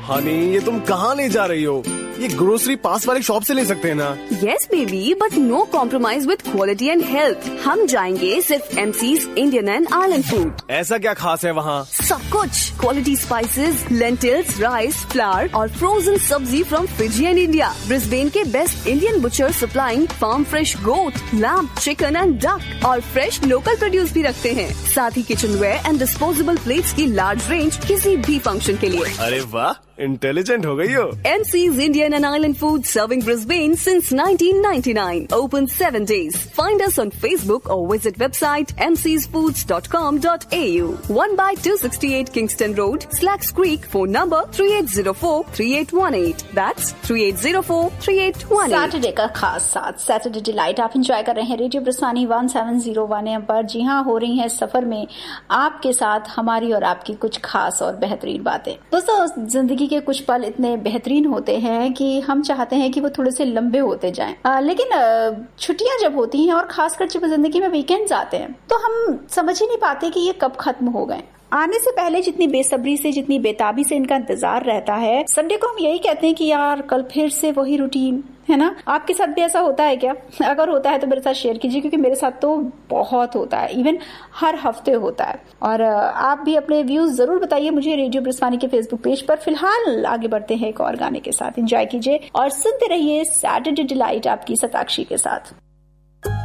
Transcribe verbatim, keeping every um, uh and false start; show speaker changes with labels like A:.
A: हनी, ये तुम कहाँ ले जा रही हो? ये ग्रोसरी पास वाले शॉप से ले सकते हैं ना?
B: Yes baby, but no compromise with quality and health. हम जाएंगे सिर्फ MCs Indian and island food.
A: ऐसा क्या खास है वहाँ?
B: सब कुछ, quality spices, lentils, rice, flower और फ्रोजन सब्जी from Fiji and India. Brisbane के best Indian butcher supplying farm fresh goat, lamb, chicken and duck और फ्रेश लोकल प्रोड्यूस भी रखते हैं। साथ ही kitchen where and disposable plates की लार्ज रेंज किसी भी फंक्शन के लिए।
A: अरे वाह, इंटेलिजेंट हो गई हो।
B: MCs Indian and Island Food serving Brisbane since nineteen ninety-nine. Open seven days. Find us on Facebook or visit website m c s foods dot com dot a u. one by two sixty-eight Kingston Road, Slacks Creek. Phone number three eight zero four three eight one eight. That's three eight zero four three eight one eight.
C: Saturday का खास साथ Saturday delight आप enjoy कर रहे हैं radio ब्रिस्बानी one seven zero one M पर। जी हाँ, हो रही है सफर में आपके साथ हमारी और आपकी कुछ खास और बेहतरीन बातें। दोस्तों, जिंदगी के कुछ पल इतने बेहतरीन होते हैं कि हम चाहते हैं कि वो थोड़े से लंबे होते जाएं। आ, लेकिन छुट्टियां जब होती हैं और खासकर जब जिंदगी में वीकेंड्स आते हैं तो हम समझ ही नहीं पाते कि ये कब खत्म हो गए। आने से पहले जितनी बेसब्री से, जितनी बेताबी से इनका इंतजार रहता है, संडे को हम यही कहते हैं कि यार कल फिर से वही रूटीन, है ना? आपके साथ भी ऐसा होता है क्या? अगर होता है तो मेरे साथ शेयर कीजिए, क्योंकि मेरे साथ तो बहुत होता है, इवन हर हफ्ते होता है। और आप भी अपने व्यूज जरूर बताइए मुझे रेडियो ब्रिस्बानी के फेसबुक पेज पर। फिलहाल आगे बढ़ते हैं एक और गाने के साथ। एंजॉय कीजिए और सुनते रहिए सैटरडे डिलाइट आपकी सताक्षी के साथ।